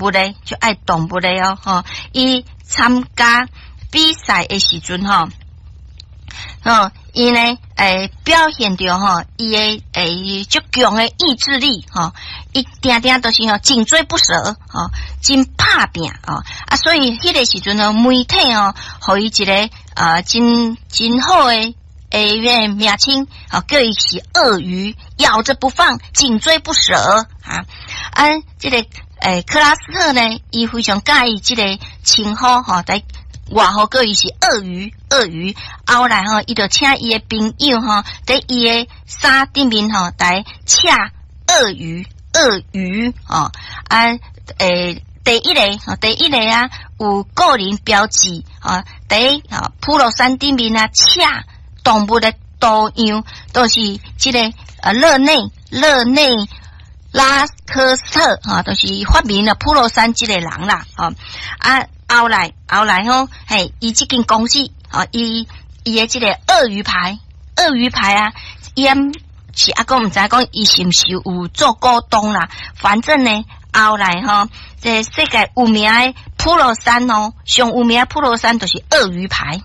物的，就爱动物的哦，吼，伊参加比赛的时阵吼，伊呢，表现着吼，伊的足强的意志力吼，伊定定都是吼紧追不舍吼，真拍拼哦，所以迄个时阵呢，媒体哦，互伊一个真好的名称，叫伊是鳄鱼，咬着不放，紧追不舍这个克拉斯特呢，伊非常介意这个称呼吼，在外号叫伊是鳄鱼。后来伊就请伊的朋友在伊的衫顶面来写鳄鱼第一个有个人标记在普罗山顶面写动物的图样，都是这个勒内拉科斯特都是发明了普罗山这个人啦后来伊这间公司伊的这个鳄鱼牌伊是讲唔知讲伊是毋是有做股东啦，反正呢后来这世界有名的普罗山上有名的普罗山就是鳄鱼牌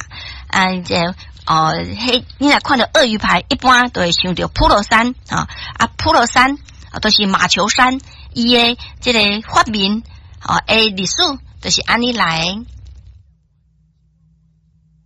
你若看到鳄鱼牌，一般都会想到普罗山普罗山都是马球山，伊的这个发明历史就是安尼来的。